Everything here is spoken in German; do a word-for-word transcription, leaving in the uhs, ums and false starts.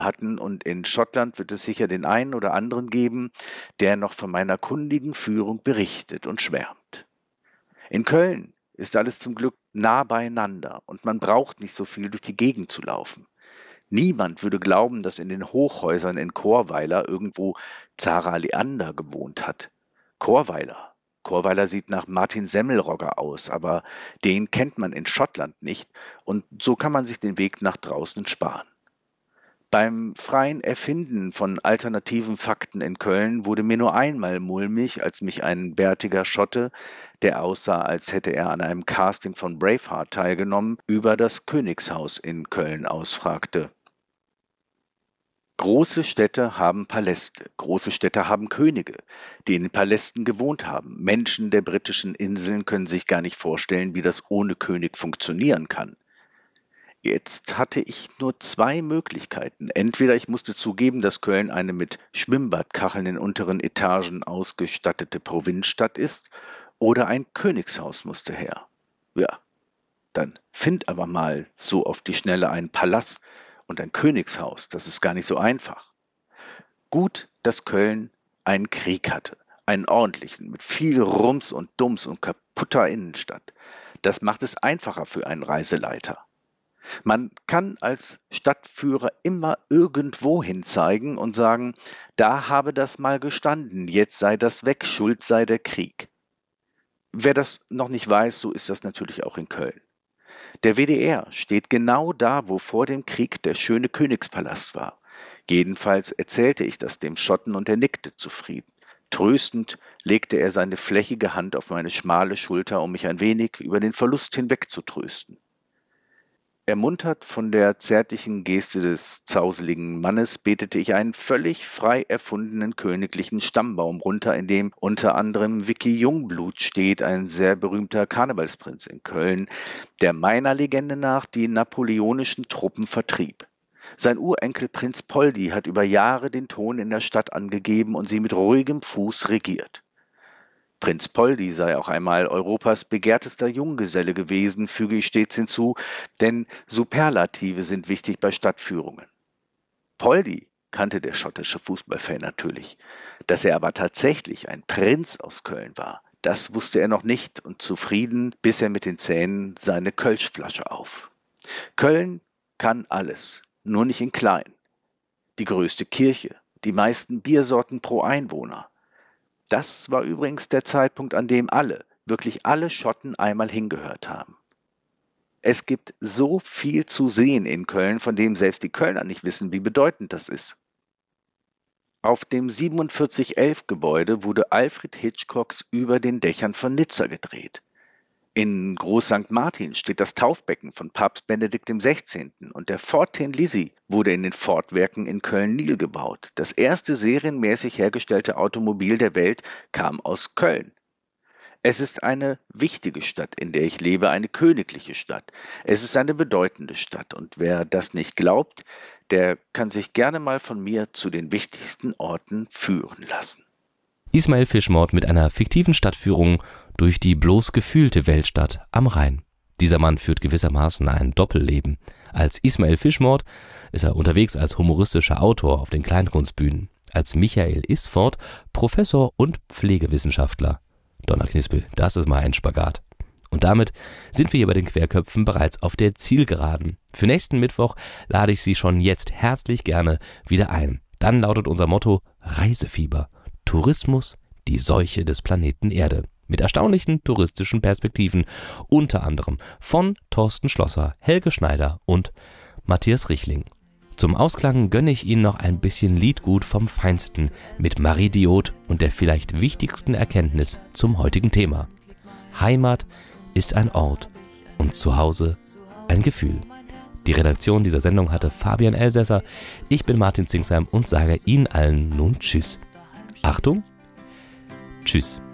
hatten, und in Schottland wird es sicher den einen oder anderen geben, der noch von meiner kundigen Führung berichtet und schwärmt. In Köln ist alles zum Glück nah beieinander und man braucht nicht so viel durch die Gegend zu laufen. Niemand würde glauben, dass in den Hochhäusern in Chorweiler irgendwo Zara Leander gewohnt hat. Chorweiler. Chorweiler sieht nach Martin Semmelrogger aus, aber den kennt man in Schottland nicht und so kann man sich den Weg nach draußen sparen. Beim freien Erfinden von alternativen Fakten in Köln wurde mir nur einmal mulmig, als mich ein bärtiger Schotte, der aussah, als hätte er an einem Casting von Braveheart teilgenommen, über das Königshaus in Köln ausfragte. Große Städte haben Paläste, große Städte haben Könige, die in den Palästen gewohnt haben. Menschen der britischen Inseln können sich gar nicht vorstellen, wie das ohne König funktionieren kann. Jetzt hatte ich nur zwei Möglichkeiten. Entweder ich musste zugeben, dass Köln eine mit Schwimmbadkacheln in unteren Etagen ausgestattete Provinzstadt ist, oder ein Königshaus musste her. Ja, dann find aber mal so auf die Schnelle einen Palast und ein Königshaus, das ist gar nicht so einfach. Gut, dass Köln einen Krieg hatte, einen ordentlichen, mit viel Rums und Dums und kaputter Innenstadt. Das macht es einfacher für einen Reiseleiter. Man kann als Stadtführer immer irgendwo hin zeigen und sagen, da habe das mal gestanden, jetzt sei das weg, schuld sei der Krieg. Wer das noch nicht weiß, so ist das natürlich auch in Köln. Der W D R steht genau da, wo vor dem Krieg der schöne Königspalast war. Jedenfalls erzählte ich das dem Schotten und er nickte zufrieden. Tröstend legte er seine flächige Hand auf meine schmale Schulter, um mich ein wenig über den Verlust hinweg zu trösten. Ermuntert von der zärtlichen Geste des zauseligen Mannes betete ich einen völlig frei erfundenen königlichen Stammbaum runter, in dem unter anderem Vicky Jungblut steht, ein sehr berühmter Karnevalsprinz in Köln, der meiner Legende nach die napoleonischen Truppen vertrieb. Sein Urenkel Prinz Poldi hat über Jahre den Ton in der Stadt angegeben und sie mit ruhigem Fuß regiert. Prinz Poldi sei auch einmal Europas begehrtester Junggeselle gewesen, füge ich stets hinzu, denn Superlative sind wichtig bei Stadtführungen. Poldi kannte der schottische Fußballfan natürlich. Dass er aber tatsächlich ein Prinz aus Köln war, das wusste er noch nicht und zufrieden biss er mit den Zähnen seine Kölschflasche auf. Köln kann alles, nur nicht in klein. Die größte Kirche, die meisten Biersorten pro Einwohner. Das war übrigens der Zeitpunkt, an dem alle, wirklich alle Schotten einmal hingehört haben. Es gibt so viel zu sehen in Köln, von dem selbst die Kölner nicht wissen, wie bedeutend das ist. Auf dem siebenundvierzig elf Gebäude wurde Alfred Hitchcocks Über den Dächern von Nizza gedreht. In Groß Sankt Martin steht das Taufbecken von Papst Benedikt der Sechzehnte. und der Ford Tin Lizzie wurde in den Ford-Werken in Köln-Niel gebaut. Das erste serienmäßig hergestellte Automobil der Welt kam aus Köln. Es ist eine wichtige Stadt, in der ich lebe, eine königliche Stadt. Es ist eine bedeutende Stadt und wer das nicht glaubt, der kann sich gerne mal von mir zu den wichtigsten Orten führen lassen. Ismail Fischmort mit einer fiktiven Stadtführung durch die bloß gefühlte Weltstadt am Rhein. Dieser Mann führt gewissermaßen ein Doppelleben. Als Ismail Fischmort ist er unterwegs als humoristischer Autor auf den Kleinkunstbühnen, als Michael Isfort Professor und Pflegewissenschaftler. Donnerknispel, das ist mal ein Spagat. Und damit sind wir hier bei den Querköpfen bereits auf der Zielgeraden. Für nächsten Mittwoch lade ich Sie schon jetzt herzlich gerne wieder ein. Dann lautet unser Motto Reisefieber. Tourismus, die Seuche des Planeten Erde. Mit erstaunlichen touristischen Perspektiven, unter anderem von Thorsten Schlosser, Helge Schneider und Matthias Richling. Zum Ausklang gönne ich Ihnen noch ein bisschen Liedgut vom Feinsten mit Marie Diot und der vielleicht wichtigsten Erkenntnis zum heutigen Thema. Heimat ist ein Ort und Zuhause ein Gefühl. Die Redaktion dieser Sendung hatte Fabian Elsässer. Ich bin Martin Zingsheim und sage Ihnen allen nun Tschüss. Achtung, Tschüss.